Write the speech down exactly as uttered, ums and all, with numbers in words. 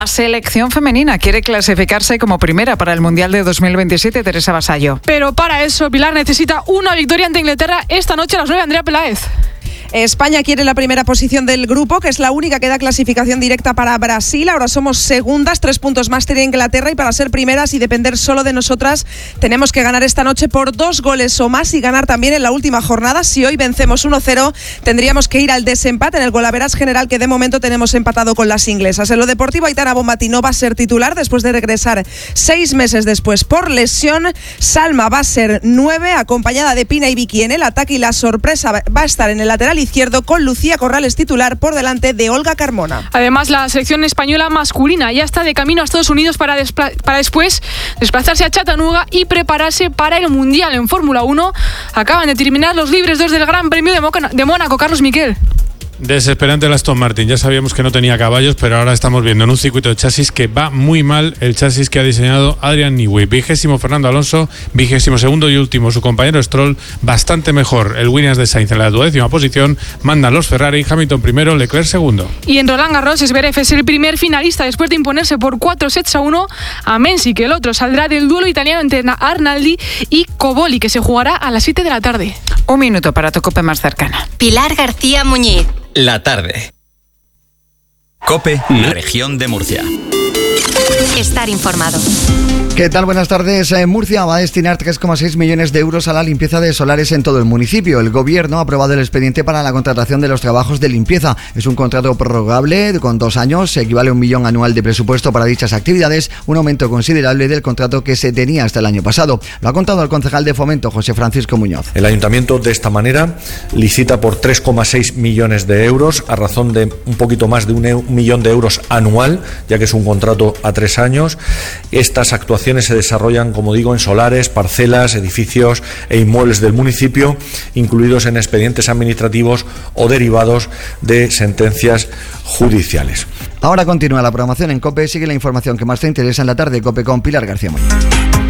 La selección femenina quiere clasificarse como primera para el Mundial de dos mil veintisiete, Teresa Vasallo. Pero para eso, Pilar necesita una victoria ante Inglaterra esta noche a las nueve. Andrea Peláez. España quiere la primera posición del grupo, que es la única que da clasificación directa para Brasil. Ahora somos segundas, tres puntos más tiene Inglaterra, y para ser primeras y depender solo de nosotras tenemos que ganar esta noche por dos goles o más y ganar también en la última jornada. Si hoy vencemos uno cero, tendríamos que ir al desempate en el golaveras general, que de momento tenemos empatado con las inglesas. En lo deportivo, Aitana Bonmatí no va a ser titular después de regresar seis meses después por lesión. Salma va a ser nueve, acompañada de Pina y Vicky en el ataque, y la sorpresa va a estar en el lateral izquierdo con Lucía Corrales titular por delante de Olga Carmona. Además, la selección española masculina ya está de camino a Estados Unidos para, despla- para después desplazarse a Chattanooga y prepararse para el Mundial en Fórmula uno. Acaban de terminar los libres dos del Gran Premio de, Moca- de Mónaco. Carlos Miquel. Desesperante el Aston Martin, ya sabíamos que no tenía caballos, pero ahora estamos viendo en un circuito de chasis que va muy mal el chasis que ha diseñado Adrian Newey. Vigésimo Fernando Alonso, vigésimo segundo y último su compañero Stroll, bastante mejor. El Williams de Sainz en la duodécima posición, mandan los Ferrari, Hamilton primero, Leclerc segundo. Y en Roland Garros, Zverev es el primer finalista después de imponerse por cuatro sets a uno a Mensi, que el otro saldrá del duelo italiano entre Arnaldi y Coboli, que se jugará a las siete de la tarde. Un minuto para tu COPE más cercana. Pilar García Muñiz. La tarde. COPE, región de Murcia. Estar informado. ¿Qué tal? Buenas tardes. Eh, Murcia va a destinar tres coma seis millones de euros a la limpieza de solares en todo el municipio. El Gobierno ha aprobado el expediente para la contratación de los trabajos de limpieza. Es un contrato prorrogable con dos años, equivale a un millón anual de presupuesto para dichas actividades, un aumento considerable del contrato que se tenía hasta el año pasado. Lo ha contado el concejal de Fomento, José Francisco Muñoz. El Ayuntamiento, de esta manera, licita por tres coma seis millones de euros, a razón de un poquito más de un, e- un millón de euros anual, ya que es un contrato a tres años. Estas actuaciones se desarrollan, como digo, en solares, parcelas, edificios e inmuebles del municipio, incluidos en expedientes administrativos o derivados de sentencias judiciales. Ahora continúa la programación en COPE. Sigue la información que más te interesa en la tarde. COPE con Pilar García Muñoz.